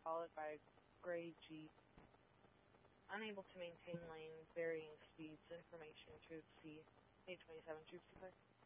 followed by a gray Jeep. Unable to maintain lane, varying speeds, information to exceed. A27 Troops declared.